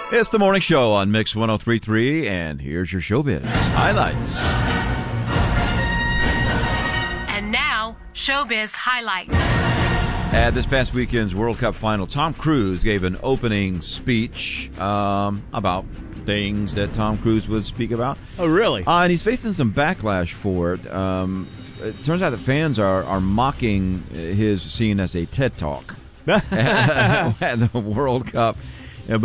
It's the morning show on Mix 103.3, and here's your showbiz highlights. And now, showbiz highlights. At this past weekend's World Cup final, Tom Cruise gave an opening speech about things that Tom Cruise would speak about. Oh, really? And he's facing some backlash for it. It turns out that fans are mocking his scene as a TED Talk at the World Cup.